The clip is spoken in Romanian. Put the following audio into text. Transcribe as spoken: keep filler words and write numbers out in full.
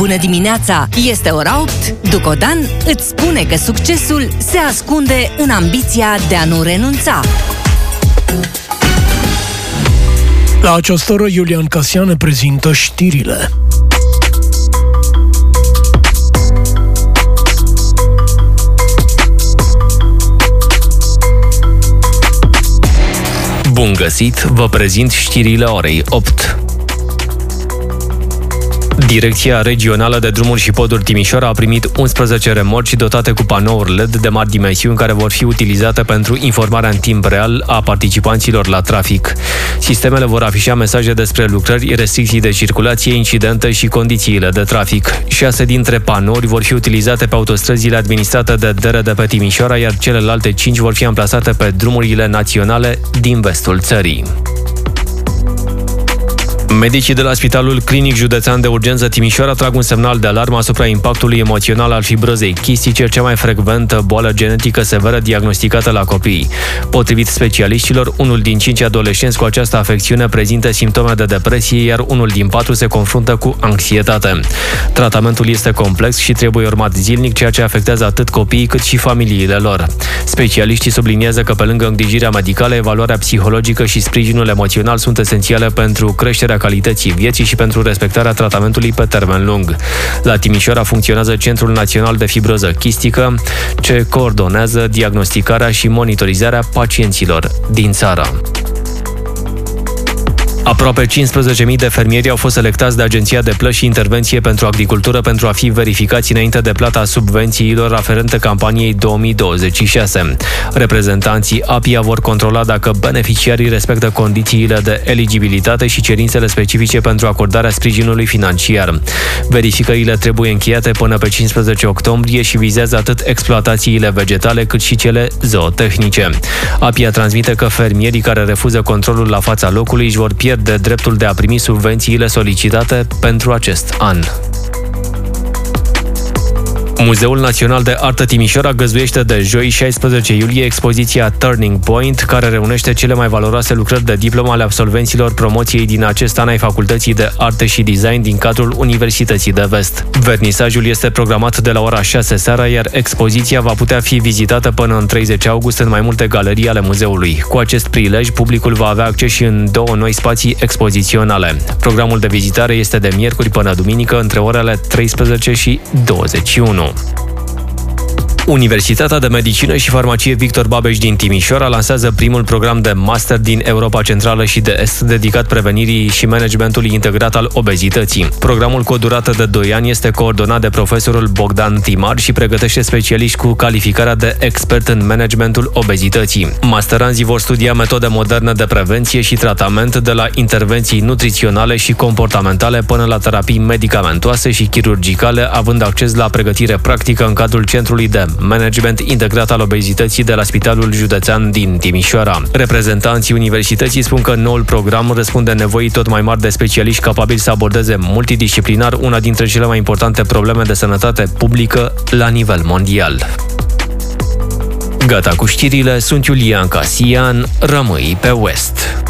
Bună dimineața! Este ora opt. Ducodan îți spune că succesul se ascunde în ambiția de a nu renunța. La această oră, Iulian Casian ne prezintă știrile. Bun găsit, vă prezint știrile orei opt. Direcția Regională de Drumuri și Poduri Timișoara a primit unsprezece remorci dotate cu panouri L E D de mari dimensiuni care vor fi utilizate pentru informarea în timp real a participanților la trafic. Sistemele vor afișa mesaje despre lucrări, restricții de circulație, incidente și condițiile de trafic. Șase dintre panouri vor fi utilizate pe autostrăzile administrate de D R D P Timișoara, iar celelalte cinci vor fi amplasate pe drumurile naționale din vestul țării. Medicii de la Spitalul Clinic Județean de Urgență Timișoara trag un semnal de alarmă asupra impactului emoțional al fibrozei chistice, cea mai frecventă boală genetică severă diagnosticată la copii. Potrivit specialiștilor, unul din cinci adolescenți cu această afecțiune prezintă simptome de depresie, iar unul din patru se confruntă cu anxietate. Tratamentul este complex și trebuie urmat zilnic, ceea ce afectează atât copiii cât și familiile lor. Specialiștii subliniază că pe lângă îngrijirea medicală, evaluarea psihologică și sprijinul emoțional sunt esențiale pentru creșterea calității vieții și pentru respectarea tratamentului pe termen lung. La Timișoara funcționează Centrul Național de Fibroză Chistică, ce coordonează diagnosticarea și monitorizarea pacienților din țară. Aproape cincisprezece mii de fermieri au fost selectați de Agenția de Plăți și Intervenție pentru Agricultură pentru a fi verificați înainte de plata subvențiilor aferente campaniei două mii douăzeci și șase. Reprezentanții A P I A vor controla dacă beneficiarii respectă condițiile de eligibilitate și cerințele specifice pentru acordarea sprijinului financiar. Verificările trebuie încheiate până pe cincisprezece octombrie și vizează atât exploatațiile vegetale cât și cele zootehnice. A P I A transmite că fermierii care refuză controlul la fața locului își vor pierde de dreptul de a primi subvențiile solicitate pentru acest an. Muzeul Național de Artă Timișoara găzduiește de joi șaisprezece iulie expoziția Turning Point, care reunește cele mai valoroase lucrări de diplomă ale absolvenților promoției din acest an ai Facultății de Arte și Design din cadrul Universității de Vest. Vernisajul este programat de la ora șase seara, iar expoziția va putea fi vizitată până în treizeci august în mai multe galerii ale muzeului. Cu acest prilej, publicul va avea acces și în două noi spații expoziționale. Programul de vizitare este de miercuri până duminică, între orele treisprezece și douăzeci și unu. Universitatea de Medicină și Farmacie Victor Babeș din Timișoara lansează primul program de master din Europa Centrală și de Est dedicat prevenirii și managementului integrat al obezității. Programul cu o durată de doi ani este coordonat de profesorul Bogdan Timar și pregătește specialiști cu calificarea de expert în managementul obezității. Masteranzii vor studia metode moderne de prevenție și tratament, de la intervenții nutriționale și comportamentale până la terapii medicamentoase și chirurgicale, având acces la pregătire practică în cadrul Centrului de Management Integrat al Obezității de la Spitalul Județean din Timișoara. Reprezentanții universității spun că noul program răspunde nevoii tot mai mari de specialiști capabili să abordeze multidisciplinar una dintre cele mai importante probleme de sănătate publică la nivel mondial. Gata cu știrile, sunt Iulian Casian, rămâi pe West.